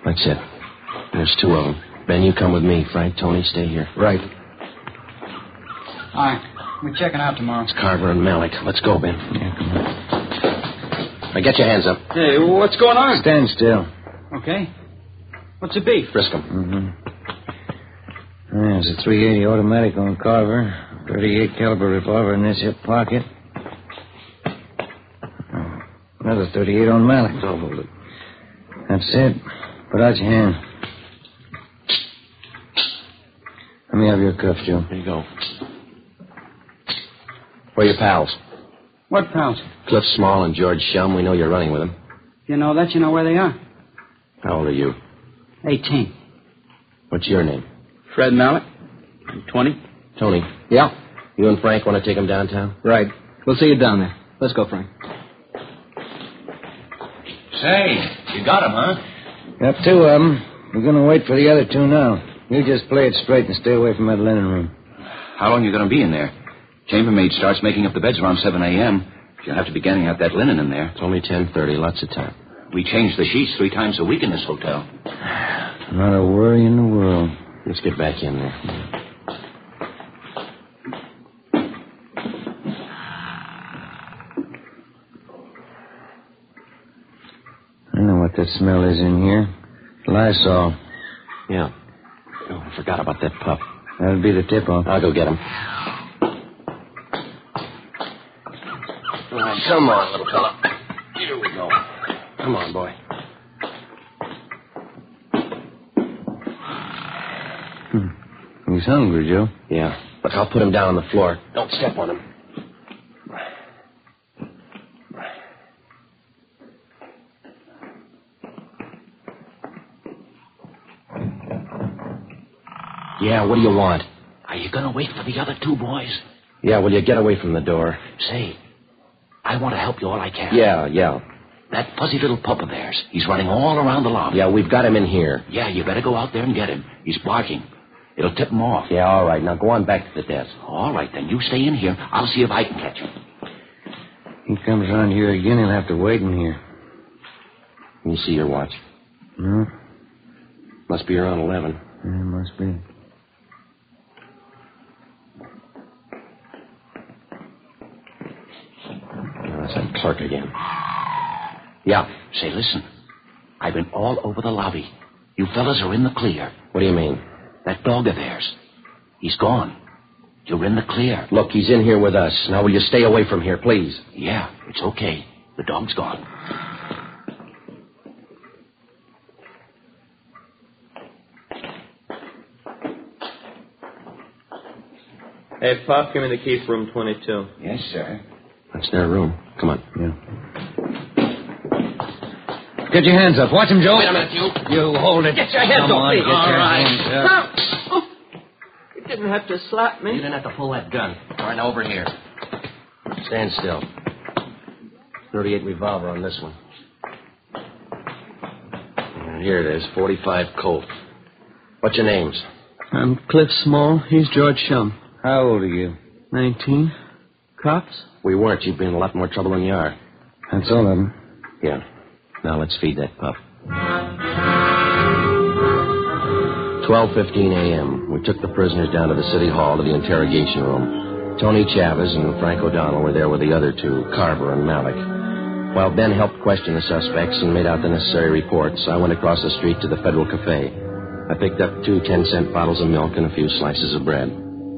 That's it. There's 2 of them. Ben, you come with me. Frank, Tony, stay here. Right. All right. We're checking out tomorrow. It's Carver and Malik. Let's go, Ben. Yeah, come on. Now, get your hands up. Hey, what's going on? Stand still. Okay. What's the beef? Frisk 'em. Mm-hmm. There's a .380 automatic on Carver. 38 caliber revolver in this hip pocket. Another 38 on Malik. Don't hold it. That's it. Put out your hand. Let me have your cuffs, Joe. Here you go. Where are your pals? What pals? Cliff Small and George Shum. We know you're running with them. You know that? You know where they are? How old are you? 18. What's your name? Fred Malik. 20. Tony. Yeah. You and Frank want to take them downtown? Right. We'll see you down there. Let's go, Frank. Say, you got him, huh? Got 2 of them. We're going to wait for the other 2 now. You just play it straight and stay away from that linen room. How long are you going to be in there? Chambermaid starts making up the beds around 7 a.m. You'll have to be getting out that linen in there. It's only 10:30. Lots of time. We change the sheets 3 times a week in this hotel. Not a worry in the world. Let's get back in there. I know what that smell is in here. Lysol. Yeah. Oh, I forgot about that pup. That'll be the tip-off. I'll go get him. All right, come on, little fella. Here we go. Come on, boy. He's hungry, Joe. Yeah. Look, I'll put him down on the floor. Don't step on him. Yeah, what do you want? Are you going to wait for the other 2 boys? Yeah, will you get away from the door? Say, I want to help you all I can. Yeah. That fuzzy little pup of theirs, he's running all around the lobby. Yeah, we've got him in here. Yeah, you better go out there and get him. He's barking. It'll tip him off. Yeah, all right. Now go on back to the desk. All right, then. You stay in here. I'll see if I can catch him. He comes around here again, he'll have to wait in here. Can you see your watch? No? Must be around 11. Yeah, must be. That's that clerk again. Yeah. Say, listen. I've been all over the lobby. You fellas are in the clear. What do you mean? That dog of theirs. He's gone. You're in the clear. Look, he's in here with us. Now, will you stay away from here, please? Yeah, it's okay. The dog's gone. Hey, Pop, give me the key for room 22. Yes, sir. That's their room. Come on. Yeah. Get your hands up. Watch him, Joe. Wait a minute, you. You hold it. Get your hands Come off on, me. get your hands up. Oh, you didn't have to slap You me. didn't have to pull that gun. All right, now over here. Stand still. 38 revolver on this one. And here it is, 45 Colt. What's your names? I'm Cliff Small. He's George Shum. How old are you? 19. Cops? We weren't. You'd be in a lot more trouble than you are. That's all of them. Yeah. Now let's feed that pup. 12:15 a.m. We took the prisoners down to the city hall to the interrogation room. Tony Chavez and Frank O'Donnell were there with the other 2, Carver and Malik. While Ben helped question the suspects and made out the necessary reports, I went across the street to the Federal Cafe. I picked up 2 10-cent bottles of milk and a few slices of bread.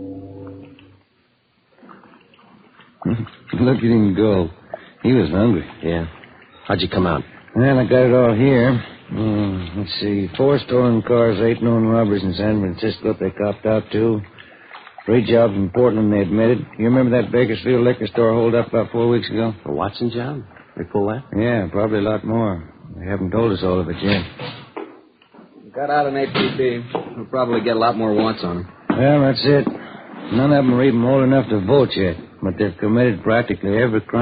Look at him go. He was hungry. Yeah. How'd you come out? Well, I got it all here. Let's see. 4 stolen cars, 8 known robberies in San Francisco they copped out to. 3 jobs in Portland they admitted. You remember that Bakersfield liquor store holdup about 4 weeks ago? The Watson job? They pull that? Yeah, probably a lot more. They haven't told us all of it yet. Got out an APB. We'll probably get a lot more wants on them. Well, that's it. None of them are even old enough to vote yet, but they've committed practically every crime